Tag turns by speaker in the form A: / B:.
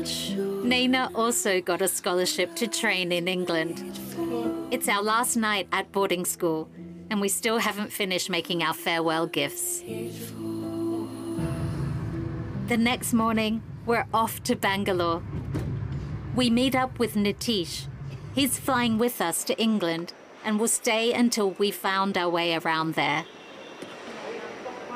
A: Nina also got a scholarship to train in England. It's our last night at boarding school, and we still haven't finished making our farewell gifts. The next morning, we're off to Bangalore. We meet up with Nitish. He's flying with us to England and will stay until we found our way around there.